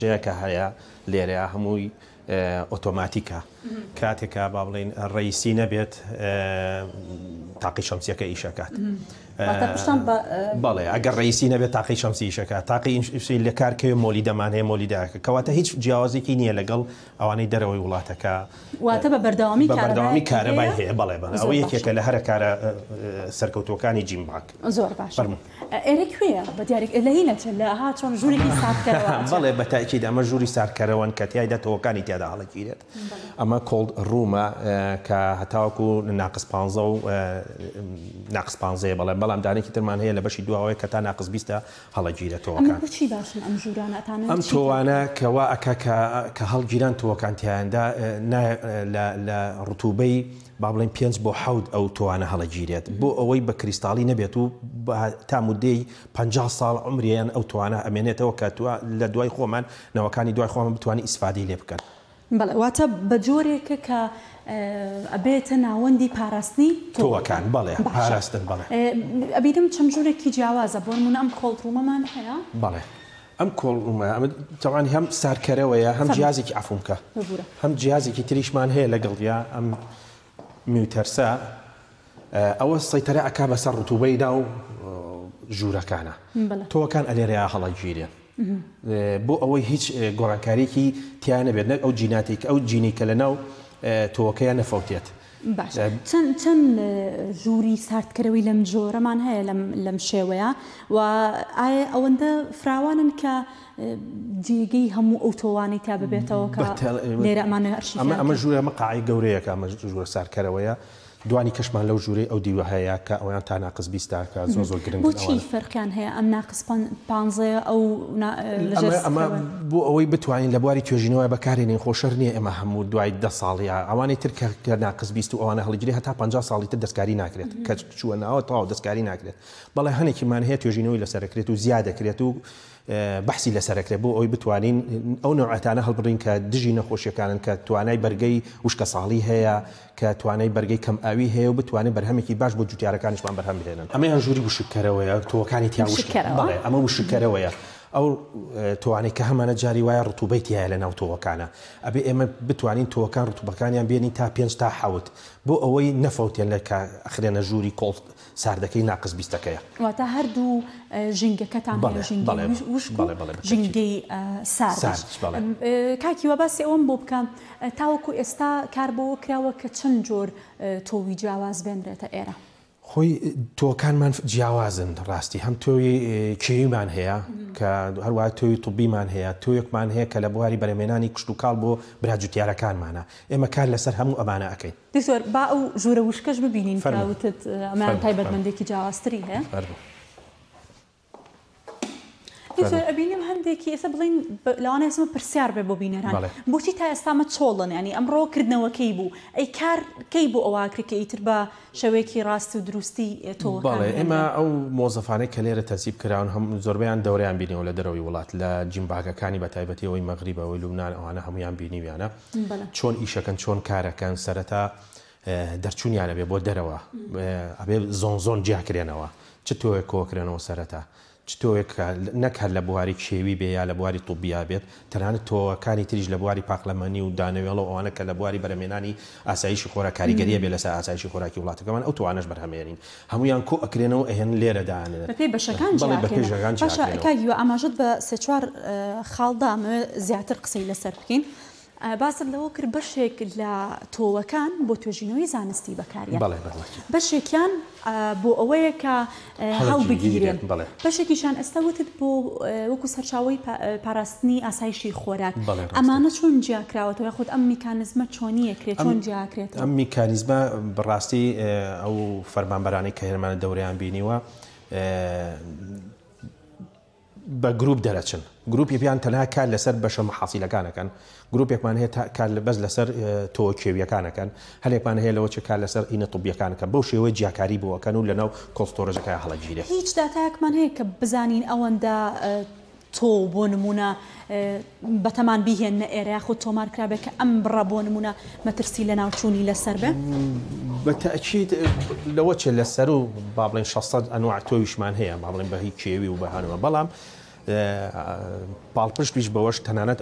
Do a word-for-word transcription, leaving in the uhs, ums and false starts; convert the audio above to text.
جەیەکە هەیە لێرەیە هەمووی ئۆتۆماتیکە کاتێکە با بڵێن ڕئیسی نەبێت تاقی شەمسیەکە ئیشەکات بەڵێ ئەگەر ڕئیسی نەبێت تاقی شەمسی ئیشەکات تاقی لە کارکەوێ مۆلی دەمان هەیە مۆلی داکە کەواتە هیچ جیاوازێکی نییە لەگەڵ ئەوانەی دەرەوەی وڵاتەکە واتە بە بەردەوامی بەردەوامی کارەبای هەیە بەڵێ بەڵێ ئەوە یەکێکە لە هەرە کارە سەرکەوتوەکانی جیمباک زۆر باش ئێرە کوێیە بە دیارێک لە هینەچە لە ها چۆن ژوورێکی ساردکەرەوە بەڵێ بە تاکید ئەمە ژووری ساردکەرەوەن کە تیایدا تۆکانی تیادا هەڵەگیرێت ئەمە کۆڵد ڕوومە کە هەتاوەکو ناقص پانزە و ناقص پانزەیە بەڵێ بەڵام دانێکی ترمان هەیە لە بەشی دواوەیە کە تا ناقص بیستە هەڵەگیرێتەوەکان ئەم تۆوانە کەوا ئەکا کە هەڵگیران تۆکانتیاندا لە ڕوتوبەی با بڵێن پێنج بۆ حەوت ئەو تۆوانە هەڵەگیرێت بۆ ئەوەی بە کریستاڵی نەبێت و تا مودەی پەنجا ساڵ عمریان ئەو توانە ئەمێنێتەوە کە لە دوای خۆمان نەوەکانی دوای خۆمان بتوانانی ئیسفادەی لێ بکەن. بەڵێ واتە بە جۆرێکە کە ئەبێتە ناوەندی پاراستنی تۆوەکان بەڵێ پاراستن بەڵێ ئەبیدم چەند جۆرێکی جیاوازە بۆ نمونە ئەم کۆڵڕوومەمان هەیە بەڵێ ئەم کۆڵڕوومە ئەمە تەوانی هەم سارکەرەوەیە هەم جیازێکی عەفومکە هەم جیازێکی تریشمان هەیە لەگەڵیا ئەم میوتەرسە ئەوە سەیتەرە ئەکا بەسەر ڕوتوبەی ناو ژوورەکانە تۆوەکان ئەلێرەیە هەڵەگیرێن بۆ ئەوەی هیچ گۆڕانکاریی تیان نەبێت نەک ئەو جیناتێک ئەو جینی کە لە ناو تۆوەکەیان نەفەوتێت. باش چەند چەند ژووری ساردکەرەوەی لەم جۆرەمان هەیە لەم شێوەیە و ئایا ئەوەندە فراوانن کە جێگەی هەموو ئەو تۆوانەی تا ببێتەوە کە لێرە ئەمانە ئەرشیفیان ئەمە ژوورە ئەمە قاعی گەورەیەکە ئەمە ژوورە ساردکەرەوەیە دوانی کەشمان لەو ژوورەی ئەو دیوە هەیە کە ئەویان تا ناقص بیستاکە زۆر زۆر گرنگ بۆچی فەرقیان هەیە ئەم ناقص پانزەیە ئەو ئەمە بۆ ئەوەی بتوانین لە بواری توێژینەوە بەکارێنین خۆشەر نییە ئێمە هەموو دوای دە ساڵیە ئەوانەی تر کە ناقص بیست و ئەوانە هەڵگیری هەتا پەنجا ساڵی تر دەستکاری ناکرێت کە چووە ناوە تەواو دەستکاری ناکرێت بەڵێ هەنێکیمان هەیە توێژینەوەی لەسەرەکرێت و زیاد دەکرێت و بەحسی لەسەرەکرێت بۆ ئەوی بتوانین ئەو نوعەتانە هەڵبڕین کە دژی نەخۆشیەکانن کە توانای بەرگەی وشکە ساڵی هەیە کە توانای بەرگەی کەم ئاوی هەیە و بتوانێت بەرهەمێکی باش بۆ جوتیارەکانیشمان بەرهەم بهێنن ئەمە ژووری وشکەرەوەیە تۆوەکانی تیا بەڵێ ئەمە وشکەرەوەیە ئەو توانێت کە هەمانە جاری وایە ڕوتوبەی تایە لە ناو تۆوەکانە ئەبێ ئێمە بتوانین تۆوەکان ڕوتوبەکانیان بێنین تا پێنج تا حەوت بۆ ئەوەی نەفەوتێن لە کە ئەخرێنە ژووری کۆڵ ساردەکەی ناقص بیستەکەیە واتە هەردوو ژینگەکەتان ژینگەی سارد کاکی وە باسی ئەوم بۆ بکەم تاوەکو ئێستا کار بۆەوە کراوە کە چەند جۆر تۆوی جیاواز بێنرێتە ئێرە خۆی تۆکانمان جیاوازن ڕاستی هەم تۆی کێویمان هەیە کە هەروە تۆی توبیمان هەیە تۆیەکمان هەیە کە لە بواری بەرەمێنانی کشت و کاڵ بۆ براجوتیارەکانمانە ئێمە کار لەسەر هەموو ئەمانە ئەەکەین دکتۆر با ئەو ژوورە وشکەش ببینین فراوتت ئەمان تایبەتمەندێکی جیاوازتری هەیە دکتۆر ئەبینیم هەندێکی ئێستا بڵین لەوانە ئێسمە پرسیار بێ بۆ بینەران بۆچی تا ئێستامە چۆڵن ینی ئەمڕۆ کردنەوەکەی بوو ئەی کار کەی بۆ ئەوواکرێککە ئیتر بە شەوەیەکی ڕاستی و دروستی تۆ بەڵێ ئێمە ئەو مۆزەفانەی کە لێرە تەسیب کراون هەم زۆربیان دەوریان بینیەوە لە دەرەوەی وڵات لە جیمباگەکانی بە تایبەتی ئەوەی مەغریبەوەی لوبنان ئەوانە هەمویان بینیویانە چۆن ئیشەکەن چۆن کارەکەن سەرەتا دەرچوونیانە بێ بۆ دەرەوە ئەبێ زۆن زۆن جیاکرێنەوە چ تۆیە کۆکرێنەوە سەرەتا چتۆیەک نەک هەر لە بواری کێوی بێ یا لە بواری توبیا بێت تەنانەت تۆکانی تریش لە بواری پاقلەمەنی و دانەوێڵە ئەوانە کە لە بواری بەرەمێنانی ئاسایشی خۆرا کاریگەریە بێ لەسەر ئاسایشی خۆراکی وڵاتەکەمان ئەو توانەش بەرهەمێنین هەمویان کۆ ئەکرێنەوە ئەهێن لێرە دانێت بەپێی بەشەکان کاگیوە ئاماژت بە سێ چوار خاڵدا زیاتر قسەی لەسەر بکەین باست لەوە کرد بەشێک لە تۆوەکان بۆ توێژینەوەی زانستی بەکاریە بەشێکیان بۆ ئەوەیە کە هەڵ بگیرێن بەشێکیشان ئێستاوتت بۆ وەکو سەرچاوی پاراستنی ئاسایشی خۆراک ئەمانە چۆن جیاکراوەتەوە خۆت ئەم میکانزمە چۆنیەکرێت چۆن جیاکرێت ئەم میکانیزمە بەڕاستی ئەو فەرمانبەرانی کە هێرمانە دەوریان بینیوە بە گروپ دەرەچن گروپی پیان تەنها کار لەسەر بەشە مەحاسیلەکانەکەن گروپێکمان هەیە کار بەس لەسەر تۆ کێویەکانەکەن هەلێکمان هەیە لەوە چ کار لەسەر ئینە توبیەکانەکە بەو شێوەی جیاکاری بووەکەن و لەناو کۆستۆرەژەکە هەڵەگیرێت هیچ داتایەکمان هەیە کە بزانین ئەوەندە تۆ بۆ نمونە بەتەمان بیهێنە ئێرە خۆ تۆمارکرابێت کە ئەم بڕە بۆ نمونە مەترسی لە ناوچوونی لەسەر بێ بەتەئکید لەوە چێ لەسەر و با بڵێن شەسەد ئەنواع تۆویشمان هەیە با بڵێن بە هیچ کێوی و بەهانەوە بەڵام پاڵپشتیش بەوەش تەنانەت